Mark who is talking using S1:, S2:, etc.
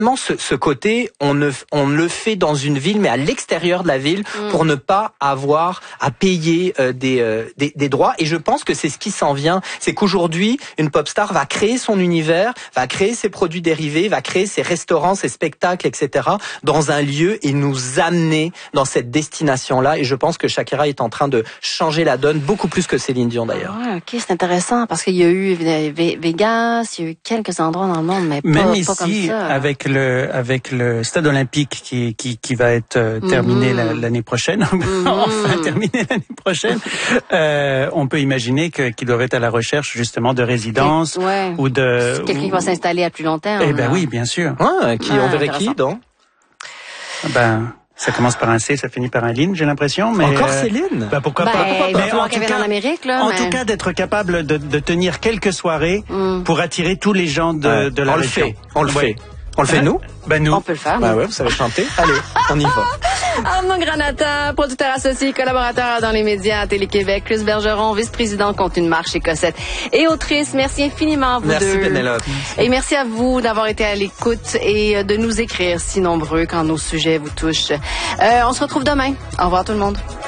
S1: ce côté, on le fait dans une ville, mais à l'extérieur de la ville, pour ne pas avoir à payer des droits. Et je pense que c'est ce qui s'en vient. C'est qu'aujourd'hui, une pop star va créer son univers, va créer ses produits dérivés, va créer ses restaurants, ses spectacles, etc. dans un lieu et nous amener dans cette destination-là. Et je pense que Shakira est en train de changer la donne, beaucoup plus que Céline Dion d'ailleurs.
S2: Ah, ok, c'est intéressant parce qu'il y a eu Vegas, il y a eu quelques endroits dans le monde, mais
S3: même ici,
S2: pas comme ça.
S3: avec le stade olympique qui va être terminé l'année prochaine, enfin terminé l'année prochaine, on peut imaginer qu'ils doivent être à la recherche justement de résidences ou de
S2: quelqu'un qui va s'installer à plus long terme.
S3: Eh ben oui, bien sûr.
S1: On verrait qui donc?
S3: Ça commence par un C, ça finit par un Lynn, j'ai l'impression. Mais
S1: encore Céline?
S3: Pourquoi pas?
S2: Mais en tout cas, en Amérique, là.
S3: En tout cas, d'être capable de tenir quelques soirées pour attirer tous les gens de la région.
S1: On le fait. On le fait nous?
S3: Nous.
S2: On peut le faire.
S1: Vous savez chanter. Allez, on y va.
S2: Armand Granata, producteur associé, collaborateur dans les médias à Télé-Québec. Chris Bergeron, vice-président contre une marche écossette et autrice. Merci infiniment à vous deux.
S1: Merci Pénélope.
S2: Et merci à vous d'avoir été à l'écoute et de nous écrire si nombreux quand nos sujets vous touchent. On se retrouve demain. Au revoir tout le monde.